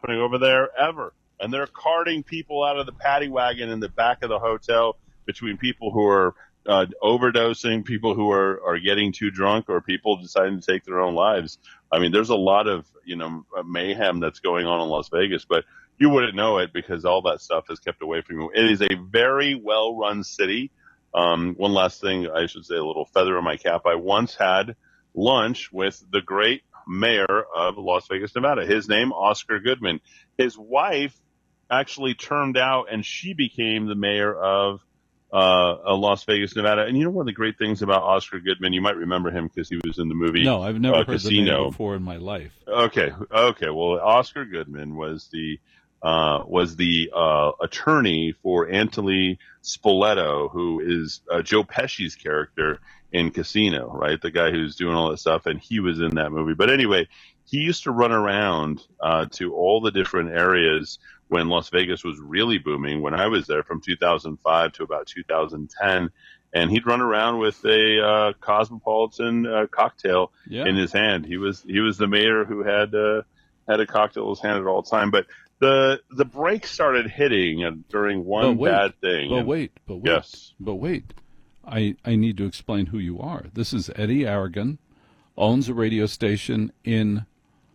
happening over there ever. And they're carting people out of the paddy wagon in the back of the hotel between people who are overdosing, people who are getting too drunk, or people deciding to take their own lives. I mean, there's a lot of, mayhem that's going on in Las Vegas, but you wouldn't know it because all that stuff is kept away from you. It is a very well-run city. One last thing, I should say, a little feather in my cap. I once had lunch with the great mayor of Las Vegas, Nevada. His name, Oscar Goodman. His wife actually turned out and she became the mayor of Las Vegas, Nevada. And one of the great things about Oscar Goodman, you might remember him because he was in the movie No, I've never heard Casino. the name before in my life. Okay. Well, Oscar Goodman was the attorney for Anthony Spoleto, who is Joe Pesci's character in Casino, right? The guy who's doing all that stuff, and he was in that movie. But anyway, he used to run around to all the different areas when Las Vegas was really booming, when I was there from 2005 to about 2010, and he'd run around with a Cosmopolitan cocktail in his hand. He was the mayor who had a cocktail in his hand at all time. But the brakes started hitting during one bad thing. But wait. I need to explain who you are. This is Eddie Aragon, owns a radio station in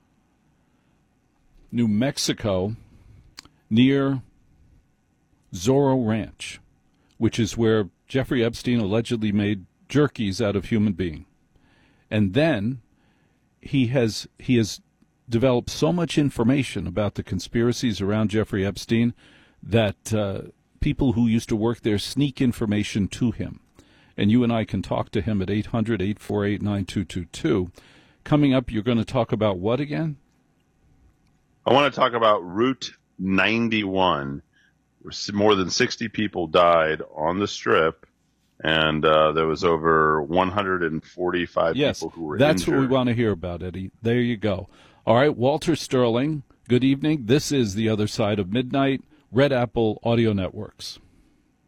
New Mexico near Zorro Ranch, which is where Jeffrey Epstein allegedly made jerkies out of human being. And then he has developed so much information about the conspiracies around Jeffrey Epstein that people who used to work there sneak information to him. And you and I can talk to him at 800-848-9222. Coming up, you're going to talk about what again? I want to talk about Route 91. More than 60 people died on the Strip, and there was over 145 people who were injured. That's what we want to hear about, Eddie. There you go. All right, Walter Sterling, good evening. This is The Other Side of Midnight, Red Apple Audio Networks.